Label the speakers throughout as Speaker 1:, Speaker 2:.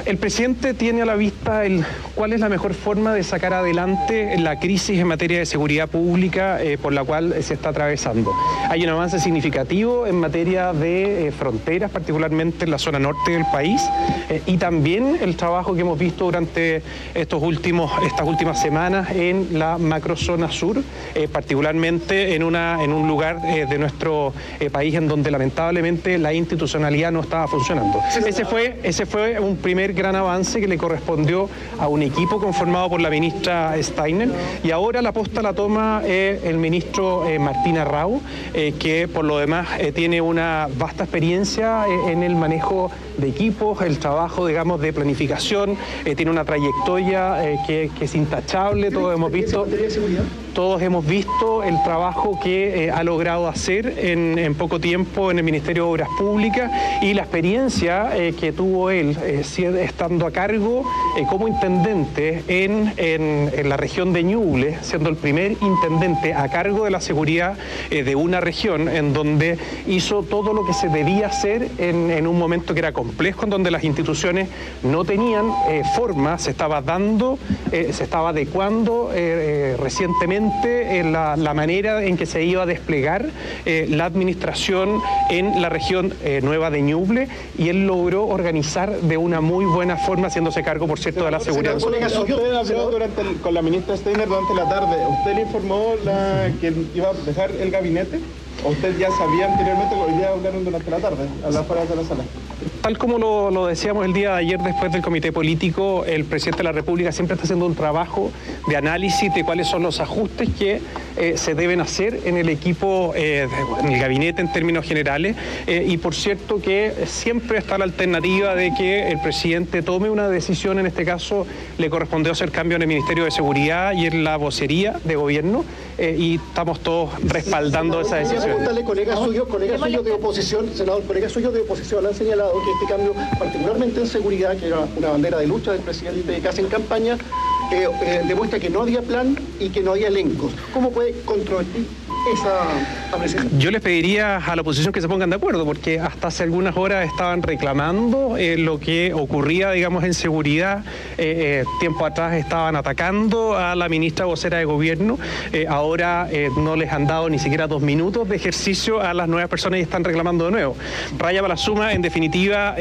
Speaker 1: El presidente tiene a la vista cuál es la mejor forma de sacar adelante la crisis en materia de seguridad pública por la cual se está atravesando. Hay un avance significativo en materia de fronteras, particularmente en la zona norte del país, y también el trabajo que hemos visto durante estas últimas semanas en la macrozona sur, particularmente en un lugar de nuestro país en donde lamentablemente la institucionalidad no estaba funcionando. Ese fue un primer gran avance que le correspondió a un equipo conformado por la ministra Steiner, y ahora la posta la toma el ministro Martín Arrau, que por lo demás tiene una vasta experiencia en el manejo de equipos, el trabajo, digamos, de planificación, tiene una trayectoria que es intachable. Todos hemos visto el trabajo que ha logrado hacer en poco tiempo en el Ministerio de Obras Públicas, y la experiencia que tuvo él estando a cargo como intendente en la región de Ñuble, siendo el primer intendente a cargo de la seguridad de una región en donde hizo todo lo que se debía hacer en un momento que era complejo, en donde las instituciones no tenían forma, se estaba adecuando recientemente la manera en que se iba a desplegar la administración en la región nueva de Ñuble, y él logró organizar de una muy buena forma, haciéndose cargo, por cierto, de la seguridad.
Speaker 2: Usted habló con la ministra Steiner durante la tarde. ¿Usted le informó que iba a dejar el gabinete? ¿O usted ya sabía anteriormente que hoy día hablaron durante la tarde, a las afueras de la sala?
Speaker 1: Tal como lo decíamos el día de ayer después del comité político, el presidente de la República siempre está haciendo un trabajo de análisis de cuáles son los ajustes que se deben hacer en el equipo, en el gabinete en términos generales, y por cierto que siempre está la alternativa de que el presidente tome una decisión. En este caso le correspondió hacer cambio en el Ministerio de Seguridad y en la vocería de gobierno, y estamos todos respaldando esa decisión.
Speaker 3: Colegas suyos de oposición, senador, colegas suyos de oposición han señalado que este cambio, particularmente en seguridad, que era una bandera de lucha del presidente casi en campaña, demuestra que no había plan y que no había elencos. ¿Cómo puede controvertir esa apreciación?
Speaker 1: Yo les pediría a la oposición que se pongan de acuerdo, porque hasta hace algunas horas estaban reclamando lo que ocurría, digamos, en seguridad. Tiempo atrás estaban atacando a la ministra vocera de gobierno. Ahora no les han dado ni siquiera 2 minutos de ejercicio a las nuevas personas y están reclamando de nuevo. Raya para la suma, en definitiva,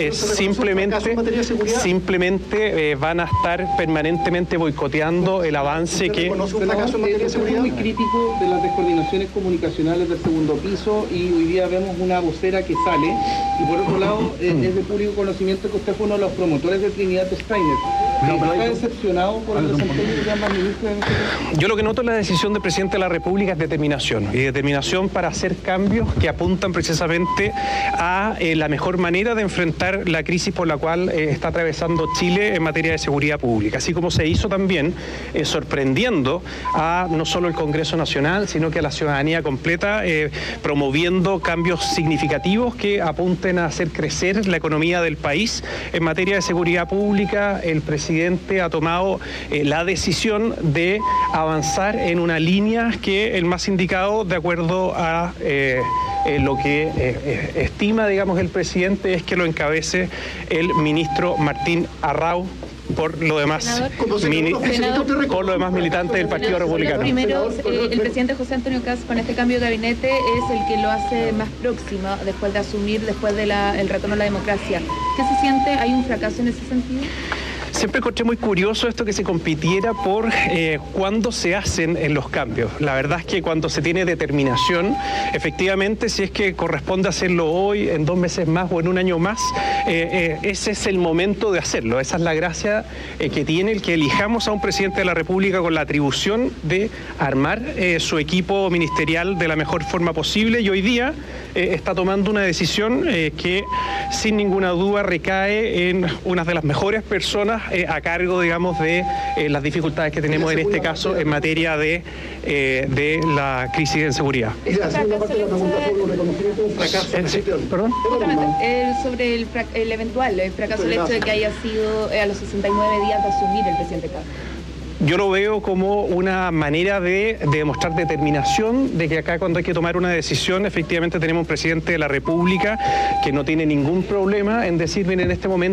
Speaker 1: simplemente van a estar permanentemente boicoteando el avance que...
Speaker 4: Usted fue muy crítico de las descoordinaciones comunicacionales del segundo piso, y hoy día vemos una vocera que sale, y por otro lado es de público conocimiento que usted fue uno de los promotores de Trinidad Steiner. ¿Está decepcionado por el desempeño de ambas ministras en este caso?
Speaker 1: Yo lo que noto en la decisión del presidente de la República es determinación para hacer cambios que apuntan precisamente a la mejor manera de enfrentar la crisis por la cual está atravesando Chile en materia de seguridad pública, así como se hizo también sorprendiendo a no solo el Congreso Nacional, sino que a la ciudadanía completa, promoviendo cambios significativos que apunten a hacer crecer la economía del país. En materia de seguridad pública, el presidente ha tomado la decisión de avanzar en una línea que el más indicado, de acuerdo a lo que estima, digamos, el presidente, es que lo encabece el ministro Martín Arrau, por lo demás militante del Partido Republicano.
Speaker 5: Primero, el presidente José Antonio Kast, con este cambio de gabinete, es el que lo hace más próximo después de asumir, después del retorno a la democracia. ¿Qué se siente? ¿Hay un fracaso en ese sentido?
Speaker 1: Siempre encontré muy curioso esto que se compitiera por cuándo se hacen los cambios. La verdad es que cuando se tiene determinación, efectivamente, si es que corresponde hacerlo hoy, en 2 meses más o en 1 año más, ese es el momento de hacerlo. Esa es la gracia que tiene el que elijamos a un presidente de la República con la atribución de armar su equipo ministerial de la mejor forma posible, y hoy día está tomando una decisión que sin ninguna duda recae en una de las mejores personas a cargo, digamos, de las dificultades que tenemos en este caso en materia de la crisis de seguridad.
Speaker 5: ¿Perdón? Sobre el eventual fracaso, el hecho de que haya sido a los 69 días de asumir el presidente Kast.
Speaker 1: Yo lo veo como una manera de demostrar determinación, de que acá cuando hay que tomar una decisión, efectivamente tenemos un presidente de la República que no tiene ningún problema en decir, miren, en este momento